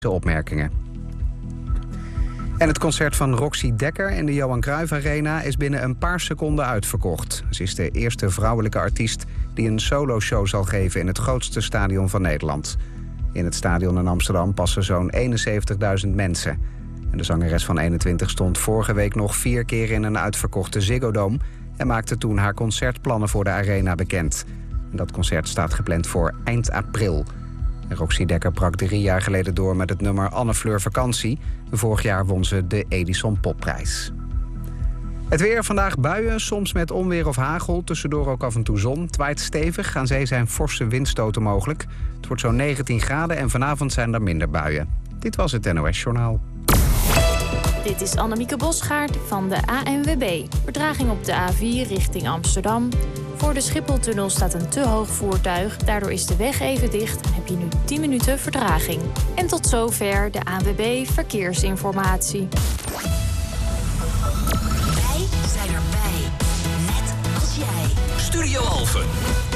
opmerkingen. En het concert van Roxy Dekker in de Johan Cruijff Arena is binnen een paar seconden uitverkocht. Ze is de eerste vrouwelijke artiest die een soloshow zal geven in het grootste stadion van Nederland. In het stadion in Amsterdam passen zo'n 71.000 mensen. En de zangeres van 21 stond vorige week nog 4 keer in een uitverkochte Ziggo Dome en maakte toen haar concertplannen voor de arena bekend. En dat concert staat gepland voor eind april. En Roxy Dekker brak 3 jaar geleden door met het nummer Anne Fleur Vakantie. Vorig jaar won ze de Edison Popprijs. Het weer, vandaag buien, soms met onweer of hagel. Tussendoor ook af en toe zon. Het waait stevig, aan zee zijn forse windstoten mogelijk. Het wordt zo'n 19 graden en vanavond zijn er minder buien. Dit was het NOS Journaal. Dit is Annemieke Bosgaard van de ANWB. Vertraging op de A4 richting Amsterdam. Voor de Schipholtunnel staat een te hoog voertuig. Daardoor is de weg even dicht en heb je nu 10 minuten vertraging. En tot zover de ANWB Verkeersinformatie. Wij zijn erbij. Net als jij. Studio Alphen.